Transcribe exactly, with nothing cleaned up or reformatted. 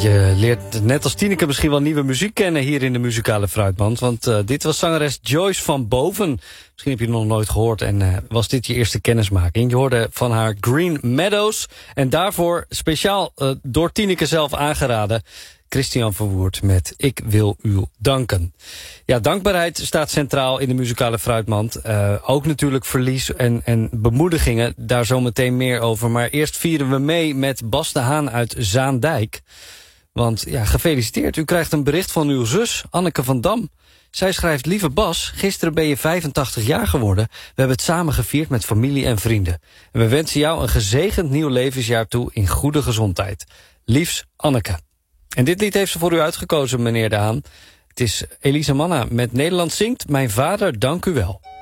je leert net als Tineke misschien wel nieuwe muziek kennen hier in de muzikale Fruitmand. Want uh, dit was zangeres Joyce van Boven. Misschien heb je het nog nooit gehoord en uh, was dit je eerste kennismaking. Je hoorde van haar Green Meadows. En daarvoor speciaal uh, door Tineke zelf aangeraden, Christian Verwoerd met Ik wil u danken. Ja, dankbaarheid staat centraal in de muzikale Fruitmand. Uh, ook natuurlijk verlies en, en bemoedigingen, daar zometeen meer over. Maar eerst vieren we mee met Bas de Haan uit Zaandijk. Want ja, gefeliciteerd, u krijgt een bericht van uw zus, Anneke van Dam. Zij schrijft: lieve Bas, gisteren ben je vijfentachtig jaar geworden. We hebben het samen gevierd met familie en vrienden. En we wensen jou een gezegend nieuw levensjaar toe in goede gezondheid. Liefs, Anneke. En dit lied heeft ze voor u uitgekozen, meneer De Haan. Het is Elisa Manna met Nederland zingt Mijn Vader, dank u wel.